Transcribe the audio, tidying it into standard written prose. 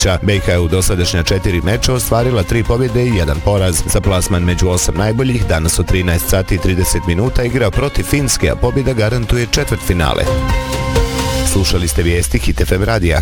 BiH je u dosadašnja 4 meča ostvarila 3 pobjede i 1 poraz. Za plasman među 8 najboljih danas u 13 sati i 30 minuta igra protiv Finske, a pobjeda garantuje četvrtfinale. Slušali ste vijesti Hit FM radija.